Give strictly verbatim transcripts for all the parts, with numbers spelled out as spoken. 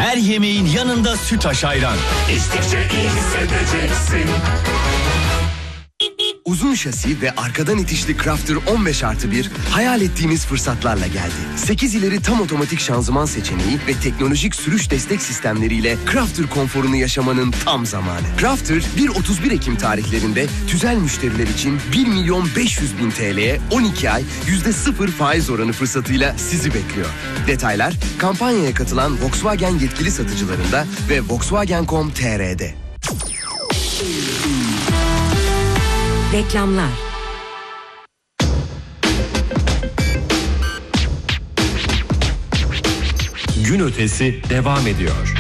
Her yemeğin yanında Sütaş ayran. İçtikçe iyi hissedeceksin. Uzun şasi ve arkadan itişli Crafter on beş artı bir hayal ettiğimiz fırsatlarla geldi. sekiz ileri tam otomatik şanzıman seçeneği ve teknolojik sürüş destek sistemleriyle Crafter konforunu yaşamanın tam zamanı. Crafter bir otuz bir Ekim tarihlerinde tüzel müşteriler için bir milyon beş yüz bin T L'ye on iki ay yüzde sıfır faiz oranı fırsatıyla sizi bekliyor. Detaylar kampanyaya katılan Volkswagen yetkili satıcılarında ve Volkswagen nokta com nokta T R'de. Reklamlar. Gün ötesi devam ediyor.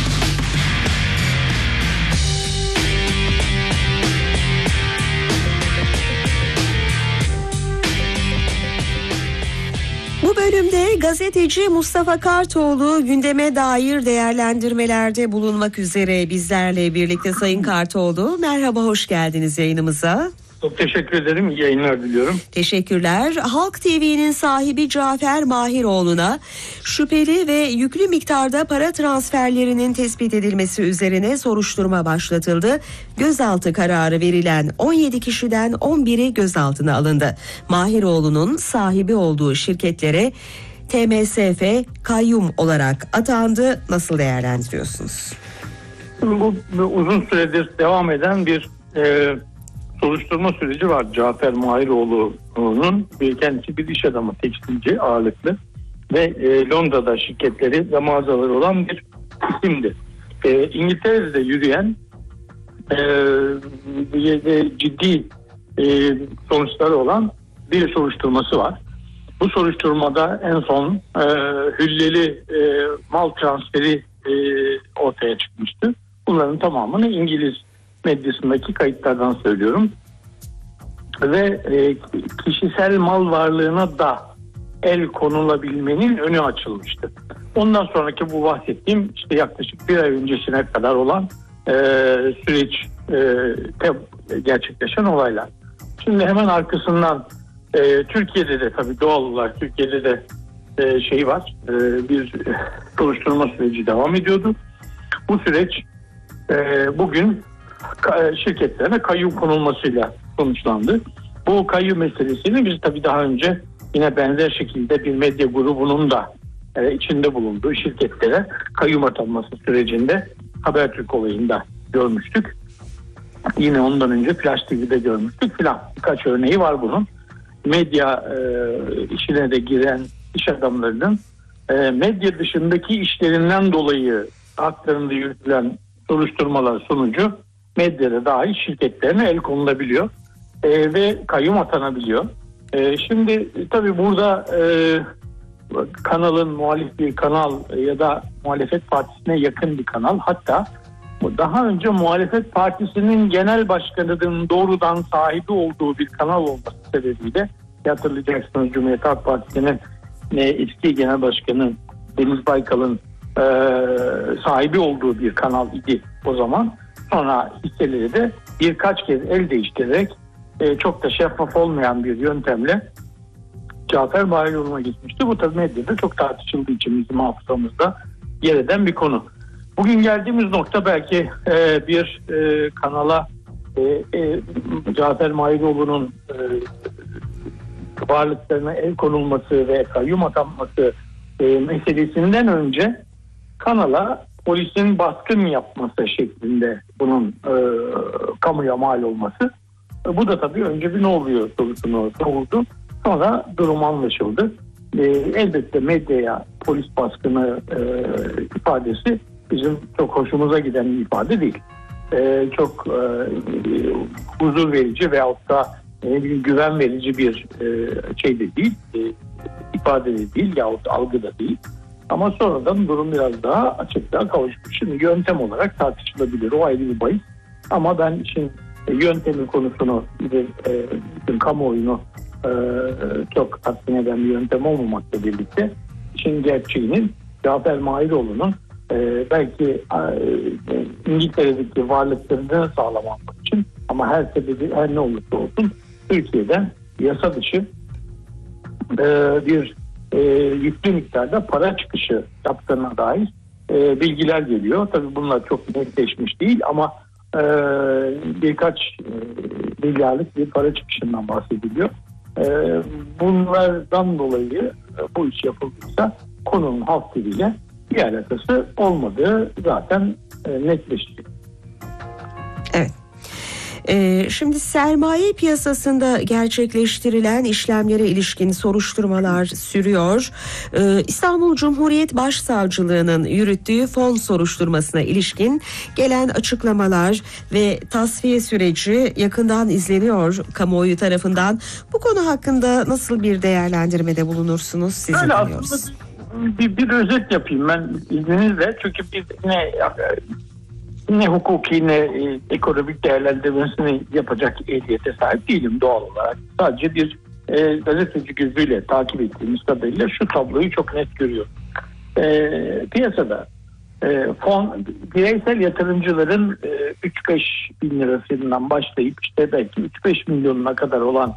Bu bölümde gazeteci Mustafa Kartoğlu gündeme dair değerlendirmelerde bulunmak üzere bizlerle birlikte. Sayın Kartoğlu, merhaba, hoş geldiniz yayınımıza. Çok teşekkür ederim. İyi yayınlar diliyorum. Teşekkürler. Halk T V'nin sahibi Cafer Mahiroğlu'na şüpheli ve yüklü miktarda para transferlerinin tespit edilmesi üzerine soruşturma başlatıldı. Gözaltı kararı verilen on yedi kişiden on biri gözaltına alındı. Mahiroğlu'nun sahibi olduğu şirketlere T M S F kayyum olarak atandı. Nasıl değerlendiriyorsunuz? Bu, bu uzun süredir devam eden bir e, soruşturma süreci var. Cafer Mahiroğlu'nun bir kendisi bir iş adamı, tekstilci ağırlıklı ve e, Londra'da şirketleri ve mağazaları olan bir isimdi. E, İngiltere'de yürüyen e, ciddi e, sonuçları olan bir soruşturması var. Bu soruşturmada en son e, hülleli e, mal transferi e, ortaya çıkmıştı. Bunların tamamını İngiliz medyasındaki kayıtlardan söylüyorum. Ve e, kişisel mal varlığına da el konulabilmenin önü açılmıştı. Ondan sonraki bu bahsettiğim işte yaklaşık bir ay öncesine kadar olan e, süreç e, gerçekleşen olaylar. Şimdi hemen arkasından e, Türkiye'de de tabii doğal olarak Türkiye'de de e, şey var, e, bir soruşturma süreci devam ediyordu. Bu süreç e, bugün şirketlerine kayyum konulmasıyla sonuçlandı. Bu kayyum meselesini biz tabii daha önce yine benzer şekilde bir medya grubunun da e, içinde bulunduğu şirketlere kayyum atanması sürecinde Habertürk olayında görmüştük. Yine ondan önce Flash T V'de görmüştük filan. Birkaç örneği var bunun. Medya e, işine de giren iş adamlarının e, medya dışındaki işlerinden dolayı haklarında yürütülen soruşturmalar sonucu medyada dahil şirketlerine el konulabiliyor e, ve kayyum atanabiliyor. E, şimdi tabii burada e, kanalın muhalif bir kanal ya da muhalefet partisine yakın bir kanal, hatta daha önce muhalefet partisinin genel başkanının doğrudan sahibi olduğu bir kanal olması sebebiyle, hatırlayacaksınız Cumhuriyet Halk Partisi'nin e, eski genel başkanı Deniz Baykal'ın e, sahibi olduğu bir kanal idi o zaman. Sonra hisseleri de birkaç kez el değiştirerek e, çok da şeffaf olmayan bir yöntemle Cafer Mahiroğlu'na gitmişti. Bu tabii medyada çok tartışıldığı için bizim hafızamızda yer eden bir konu. Bugün geldiğimiz nokta belki e, bir e, kanala e, e, Cafer Mahiroğlu'nun e, varlıklarına el konulması ve kayyum atanması e, meselesinden önce kanala polisin baskın yapması şeklinde bunun e, kamuya mal olması. E, bu da tabii önce bir ne oluyor sorusunu soruldu. Sonra durum anlaşıldı. E, elbette medyaya polis baskını e, ifadesi bizim çok hoşumuza giden bir ifade değil. E, çok e, huzur verici veyahut da e, güven verici bir e, şey de değil, e, ifade de değil yahut algı da değil. Ama sonradan durum biraz daha açıklığa kavuşmuş. Şimdi yöntem olarak tartışılabilir, o ayrı bir bahis. Ama ben işin yöntemi konusunu, bütün kamuoyunu çok tatmin eden bir yöntem olmamakla birlikte işin gerçeğinin Cafer Mahiroğlu'nun belki İngiltere'deki varlıklarını sağlamak için, ama her sebebi her ne olursa olsun Türkiye'den yasa dışı bir yüklü miktarda para çıkışı yaptığına dair e, bilgiler geliyor. Tabii bunlar çok netleşmiş değil ama e, birkaç e, milyarlık bir para çıkışından bahsediliyor. E, bunlardan dolayı e, bu iş yapıldıysa konunun halk diliyle bir alakası olmadığı zaten e, netleşti. Evet. Ee, şimdi sermaye piyasasında gerçekleştirilen işlemlere ilişkin soruşturmalar sürüyor. Ee, İstanbul Cumhuriyet Başsavcılığı'nın yürüttüğü fon soruşturmasına ilişkin gelen açıklamalar ve tasfiye süreci yakından izleniyor kamuoyu tarafından. Bu konu hakkında nasıl bir değerlendirmede bulunursunuz? Sizi Öyle dinliyoruz. aslında bir, bir, bir özet yapayım ben izninizle. Çünkü biz ne ne hukuki ne e, ekonomik değerlendirmesini yapacak ehliyete sahip değilim doğal olarak. Sadece bir e, gazeteci gözüyle takip ettiğimiz kadarıyla şu tabloyu çok net görüyorum. E, piyasada e, fon bireysel yatırımcıların e, üç beş bin lirasından başlayıp işte belki üç beş milyonuna kadar olan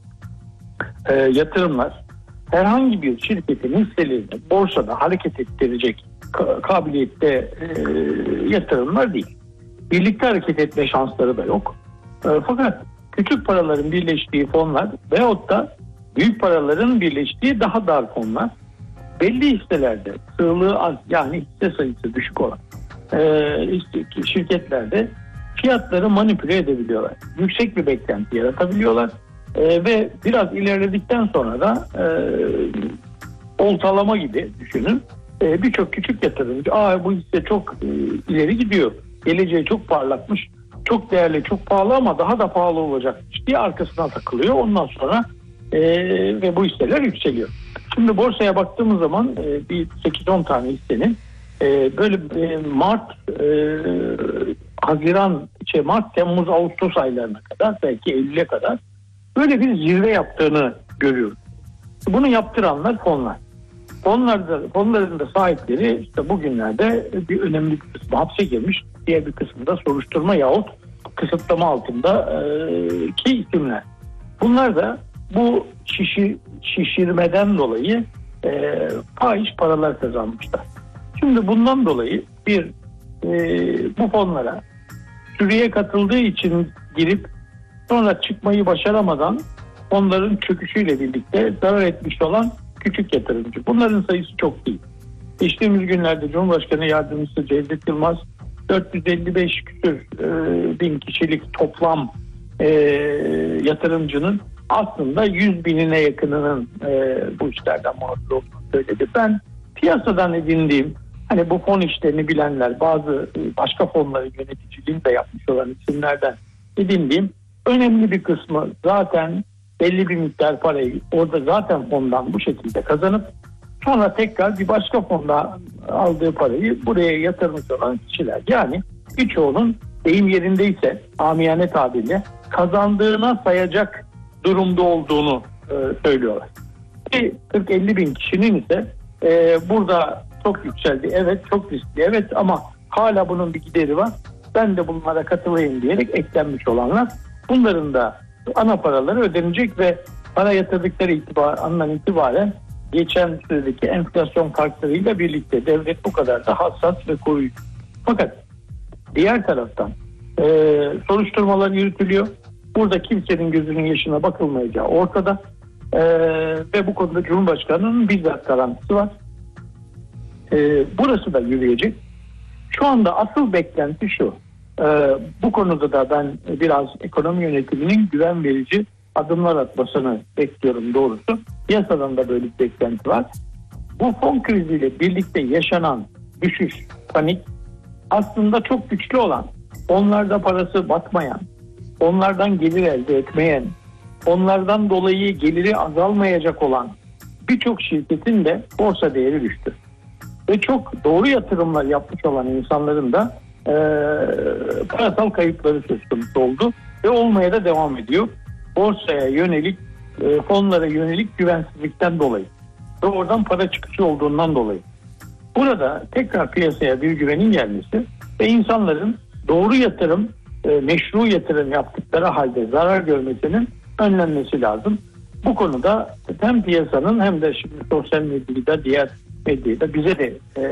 e, yatırımlar herhangi bir şirketin hisselerini borsada hareket ettirecek kabiliyette e, yatırımlar değil. Birlikte hareket etme şansları da yok. E, fakat küçük paraların birleştiği fonlar veyahut da büyük paraların birleştiği daha dar fonlar belli hisselerde sığlığı az yani hisse sayısı düşük olan e, şirketlerde fiyatları manipüle edebiliyorlar. Yüksek bir beklenti yaratabiliyorlar e, ve biraz ilerledikten sonra da e, oltalama gibi düşünün. Birçok küçük yatırımcı aa bu hisse çok e, ileri gidiyor, geleceği çok parlakmış, çok değerli, çok pahalı ama daha da pahalı olacakmış diye arkasına takılıyor. Ondan sonra e, ve bu hisseler yükseliyor. Şimdi borsaya baktığımız zaman e, bir sekiz on tane hissenin e, böyle e, Mart, e, Haziran, şey, Mart, Temmuz, Ağustos aylarına kadar belki Eylül'e kadar böyle bir zirve yaptığını görüyoruz. Bunu yaptıranlar fonlar. Fonlarda, fonların da sahipleri işte bugünlerde bir önemli bir kısmı hapse girmiş, diğer bir kısmı da soruşturma yahut kısıtlama altında e, ki isimler. Bunlar da bu şişir, şişirmeden dolayı e, fahiş paralar kazanmışlar. Şimdi bundan dolayı bir e, bu fonlara sürüye katıldığı için girip sonra çıkmayı başaramadan fonların çöküşüyle birlikte zarar etmiş olan küçük yatırımcı. Bunların sayısı çok değil. Geçtiğimiz günlerde Cumhurbaşkanı Yardımcısı Cevdet Yılmaz dört yüz elli beş küsür e, bin kişilik toplam e, yatırımcının aslında yüz binine yakınının e, bu işlerden mağdur olduğunu söyledi. Ben piyasadan edindiğim hani bu fon işlerini bilenler bazı başka fonların yöneticiliğini de yapmış olan isimlerden edindiğim önemli bir kısmı zaten belli bir miktar parayı orada zaten fondan bu şekilde kazanıp sonra tekrar bir başka fonda aldığı parayı buraya yatırmış olan kişiler. Yani birçoğunun deyim yerindeyse amiyane tabirle kazandığına sayacak durumda olduğunu e, söylüyorlar. kırk elli bin kişinin ise e, burada çok yükseldi. Evet çok riskli evet ama hala bunun bir gideri var. Ben de bunlara katılayım diyerek eklenmiş olanlar. Bunların da ana paraları ödenecek ve para yatırdıkları itibar, andan itibaren geçen süredeki enflasyon farklarıyla birlikte devlet bu kadar da hassas ve koruyucu. Fakat diğer taraftan e, soruşturmalar yürütülüyor. Burada kimsenin gözünün yaşına bakılmayacağı ortada e, ve bu konuda Cumhurbaşkanı'nın bizzat garantisi var. E, burası da yürüyecek. Şu anda asıl beklenti şu. Ee, bu konuda da ben biraz ekonomi yönetiminin güven verici adımlar atmasını bekliyorum doğrusu. Piyasadan da böyle bir beklenti var. Bu fon kriziyle birlikte yaşanan düşüş, panik aslında çok güçlü olan, onlarda parası batmayan, onlardan gelir elde etmeyen, onlardan dolayı geliri azalmayacak olan birçok şirketin de borsa değeri düştü. Ve çok doğru yatırımlar yapmış olan insanların da e, parasal kayıpları söz konusu oldu ve olmaya da devam ediyor. Borsaya yönelik, e, fonlara yönelik güvensizlikten dolayı ve oradan para çıkışı olduğundan dolayı. Burada tekrar piyasaya bir güvenin gelmesi ve insanların doğru yatırım, e, meşru yatırım yaptıkları halde zarar görmesinin önlenmesi lazım. Bu konuda hem piyasanın hem de şimdi sosyal medyada, diğer medyada bize de e,